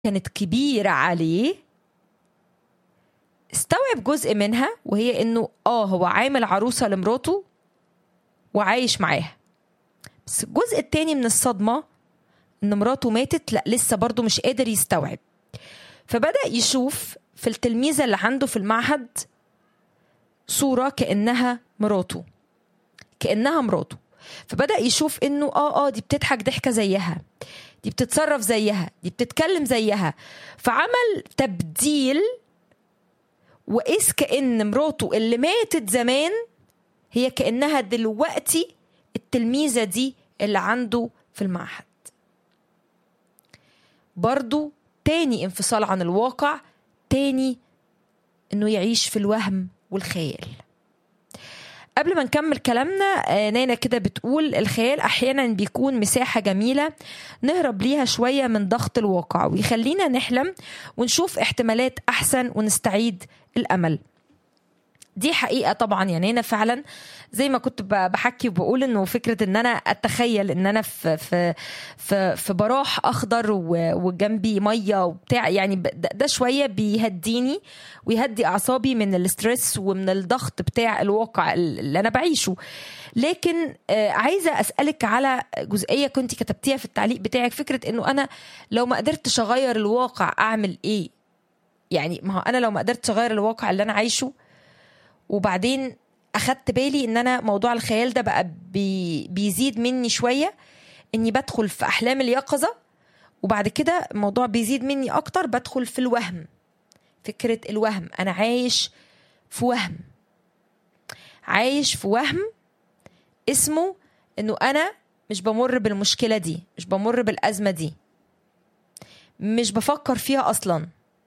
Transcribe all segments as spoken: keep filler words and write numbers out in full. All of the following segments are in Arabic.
كانت كبيرة عليه، استوعب جزء منها، وهي انه اه هو عامل عروسة لمراته وعايش معاها، بس الجزء التاني من الصدمة ان مراته ماتت لا لسه برضو مش قادر يستوعب. فبدأ يشوف في التلميذة اللي عنده في المعهد صورة كأنها مراته كأنها مراته فبدأ يشوف انه اه اه دي بتضحك ضحكة زيها، دي بتتصرف زيها، دي بتتكلم زيها. فعمل تبديل، وإذ كأن مراته اللي ماتت زمان هي كأنها دلوقتي التلميذة دي اللي عنده في المعهد. برضو تاني انفصال عن الواقع، تاني انه يعيش في الوهم والخيال. قبل ما نكمل كلامنا، نانا كده بتقول الخيال احيانا بيكون مساحة جميلة نهرب ليها شوية من ضغط الواقع ويخلينا نحلم ونشوف احتمالات احسن ونستعيد الامل. دي حقيقة طبعا يا نانا، فعلا زي ما كنت بحكي وبقول انه فكرة ان انا اتخيل ان انا في في في, في براح اخضر وجنبي مية وبتاع، يعني ده شوية بيهديني ويهدي اعصابي من الاسترس ومن الضغط بتاع الواقع اللي انا بعيشه. لكن عايزة اسألك على جزئية كنت كتبتيها في التعليق بتاعك، فكرة انه انا لو ما قدرتش اغير الواقع اعمل ايه؟ يعني ما هو انا لو ما قدرتش اغير الواقع اللي انا عايشه، وبعدين أخدت بالي إن أنا موضوع الخيال ده بقى بي بيزيد مني شوية، إني بدخل في أحلام اليقظة، وبعد كده الموضوع بيزيد مني أكتر بدخل في الوهم. فكرة الوهم، أنا عايش في وهم عايش في وهم اسمه إنه أنا مش بمر بالمشكلة دي، مش بمر بالأزمة دي، مش بفكر فيها أصلاً.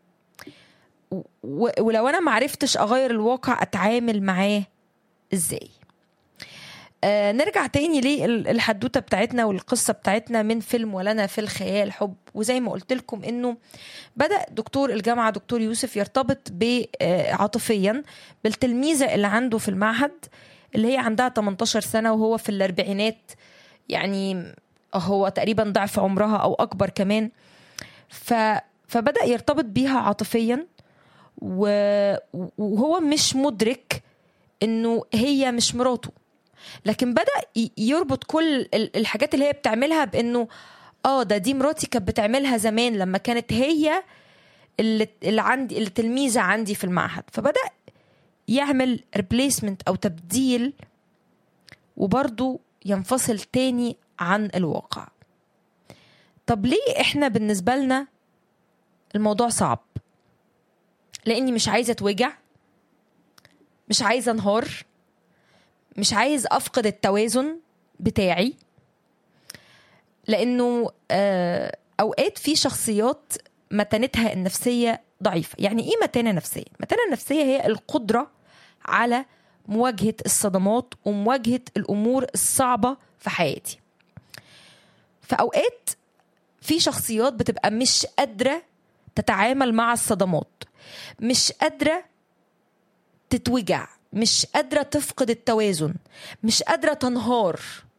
ولو أنا معرفتش أغير الواقع أتعامل معاه إزاي؟ آه نرجع تاني للحدوتة بتاعتنا والقصة بتاعتنا من فيلم ولنا في الخيال حب. وزي ما قلت لكم إنه بدأ دكتور الجامعة دكتور يوسف يرتبط عاطفيا بالتلميذة اللي عنده في المعهد، اللي هي عندها تمنتاشر سنة وهو في الأربعينات، يعني هو تقريبا ضعف عمرها أو أكبر كمان. ف فبدأ يرتبط بيها عاطفيا، وهو مش مدرك انه هي مش مراته، لكن بدأ يربط كل الحاجات اللي هي بتعملها بانه اه ده دي مراتي كانت بتعملها زمان لما كانت هي اللي, اللي عندي اللي تلميذة عندي في المعهد. فبدأ يعمل ريبليسمنت او تبديل، وبرضو ينفصل تاني عن الواقع. طب ليه احنا بالنسبة لنا الموضوع صعب؟ لاني مش عايزة اتوجع، مش عايزة انهار، مش عايز افقد التوازن بتاعي. لانه اوقات في شخصيات متانتها النفسية ضعيفة. يعني ايه متانة نفسية؟ متانة نفسية هي القدرة على مواجهة الصدمات ومواجهة الامور الصعبة في حياتي. فاوقات في شخصيات بتبقى مش قادرة تتعامل مع الصدمات، مش قادرة تتوجع، مش قادرة تفقد التوازن، مش قادرة تنهار.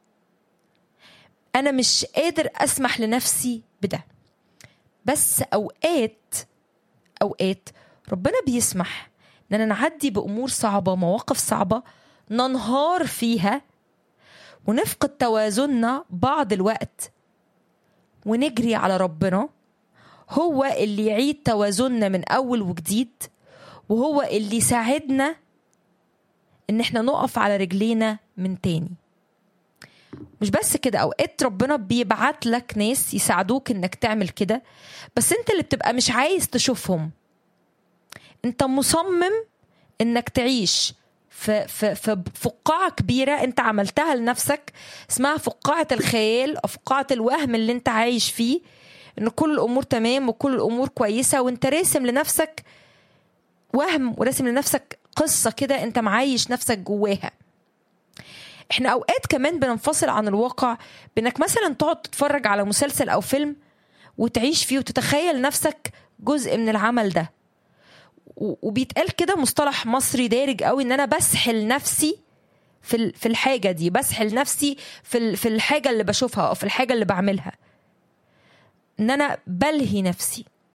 أنا مش قادر أسمح لنفسي بده. بس أوقات أوقات ربنا بيسمح إننا نعدي بأمور صعبة، مواقف صعبة ننهار فيها ونفقد توازننا بعض الوقت، ونجري على ربنا هو اللي يعيد توازننا من أول وجديد، وهو اللي يساعدنا ان احنا نقف على رجلينا من تاني. مش بس كده، اوقات ربنا بيبعت لك ناس يساعدوك انك تعمل كده، بس انت اللي بتبقى مش عايز تشوفهم. انت مصمم انك تعيش في في في فقاعة كبيرة انت عملتها لنفسك، اسمها فقاعة الخيال او فقاعة الوهم اللي انت عايش فيه، ان كل الامور تمام وكل الامور كويسة، وانت راسم لنفسك وهم وراسم لنفسك قصة كده انت معايش نفسك جواها. احنا اوقات كمان بننفصل عن الواقع بانك مثلا تقعد تتفرج على مسلسل او فيلم وتعيش فيه وتتخيل نفسك جزء من العمل ده. وبيتقال كده مصطلح مصري دارج قوي ان انا بسحل نفسي في في الحاجة دي، بسحل نفسي في في الحاجة اللي بشوفها او في الحاجة اللي بعملها، ان انا بلهي نفسي.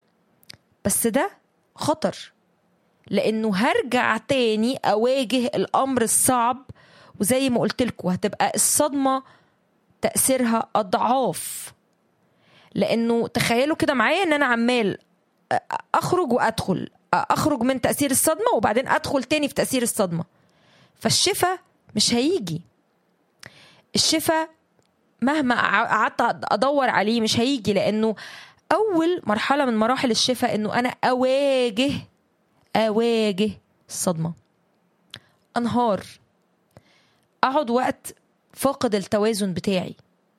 بس ده خطر، لأنه هرجع تاني أواجه الأمر الصعب، وزي ما قلت لكم هتبقى الصدمة تأثيرها أضعاف. لأنه تخيلوا كده معايا إن أنا عمال أخرج وأدخل، أخرج من تأثير الصدمة وبعدين أدخل تاني في تأثير الصدمة، فالشفاء مش هيجي. الشفاء مهما قعدت أدور عليه مش هيجي، لأنه أول مرحلة من مراحل الشفاء إنه أنا أواجه أواجه الصدمة، أنهار، أقعد وقت فاقد التوازن بتاعي،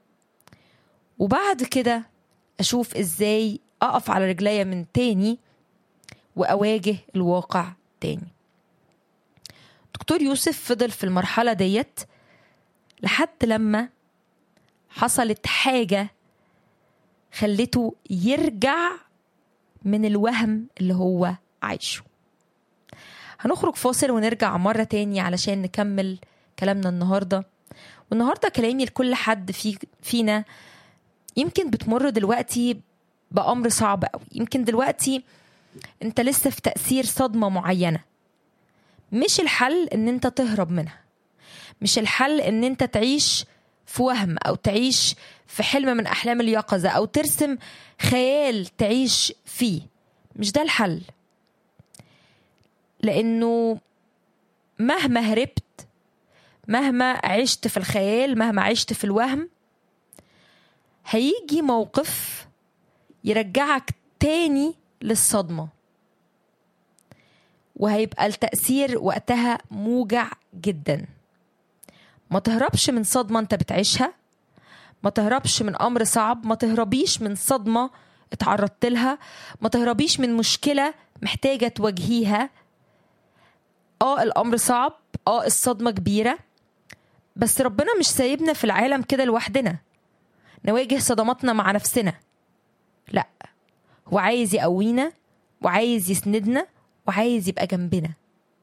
وبعد كده أشوف إزاي أقف على رجلي من تاني وأواجه الواقع تاني. دكتور يوسف فضل في المرحلة ديت لحد لما حصلت حاجة خلته يرجع من الوهم اللي هو عايشه. هنخرج فاصل ونرجع مرة تاني علشان نكمل كلامنا النهاردة. والنهاردة كلامي لكل حد في فينا يمكن بتمر دلوقتي بأمر صعب قوي، يمكن دلوقتي انت لسه في تأثير صدمة معينة. مش الحل ان انت تهرب منها، مش الحل ان انت تعيش في وهم او تعيش في حلم من احلام اليقظة او ترسم خيال تعيش فيه، مش ده الحل. لانه مهما هربت، مهما عشت في الخيال، مهما عشت في الوهم، هيجي موقف يرجعك تاني للصدمة، وهيبقى التأثير وقتها موجع جدا. ما تهربش من صدمة انت بتعيشها، ما تهربش من أمر صعب، ما تهربيش من صدمة اتعرضت لها، ما تهربيش من مشكلة محتاجة تواجهيها. اه الأمر صعب، اه الصدمة كبيرة، بس ربنا مش سايبنا في العالم كده لوحدنا نواجه صدماتنا مع نفسنا. لا، هو عايز يقوينا وعايز يسندنا وعايز يبقى جنبنا.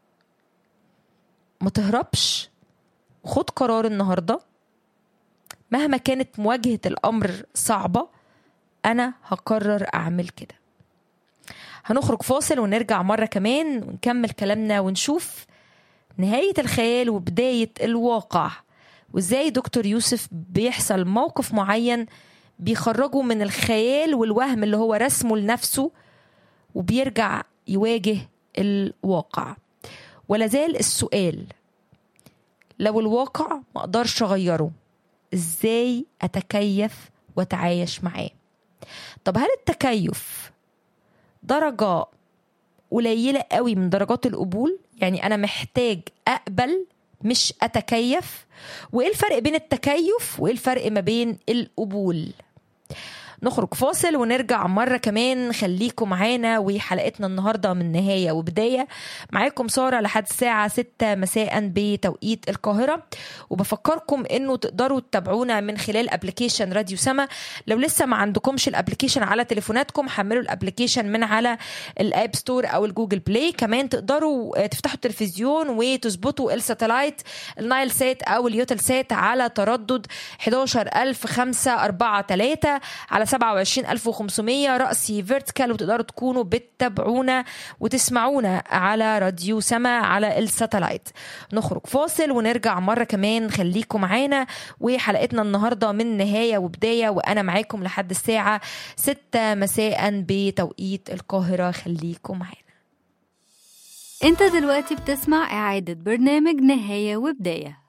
ما تهربش، خد قرار النهاردة مهما كانت مواجهة الأمر صعبة، أنا هقرر أعمل كده. هنخرج فاصل ونرجع مرة كمان ونكمل كلامنا ونشوف نهاية الخيال وبداية الواقع، وإزاي دكتور يوسف بيحصل موقف معين بيخرجه من الخيال والوهم اللي هو رسمه لنفسه وبيرجع يواجه الواقع. ولازال السؤال، لو الواقع ما اقدرش اغيره، ازاي اتكيف واتعايش معاه؟ طب هل التكيف درجة قليلة قوي من درجات القبول؟ يعني انا محتاج اقبل مش اتكيف؟ وايه الفرق بين التكيف وايه الفرق ما بين القبول؟ نخرج فاصل ونرجع مرة كمان. خليكم معانا، وحلقتنا النهاردة من نهاية وبداية. معاكم سارة لحد الساعة ستة مساء بتوقيت القاهرة، وبفكركم انه تقدروا تتابعونا من خلال ابليكيشن راديو سما. لو لسه ما عندكمش الابليكيشن على تليفوناتكم، حملوا الابليكيشن من على الاب ستور او الجوجل بلاي. كمان تقدروا تفتحوا التلفزيون وتظبطوا الساتلايت النايل سات او اليوتل سات على تردد إحدى عشر ألف وخمسة أربعة ثلاثة على سبعة وعشرين ألف وخمسمية رأسي فيرتيكال، وتقدروا تكونوا بتتابعونا وتسمعونا على راديو سما على الساتلايت. نخرج فاصل ونرجع مرة كمان. خليكم معانا، وحلقتنا النهاردة من نهاية وبداية، وأنا معاكم لحد الساعة ستة مساء بتوقيت القاهرة. خليكم معانا. انت دلوقتي بتسمع إعادة برنامج نهاية وبداية.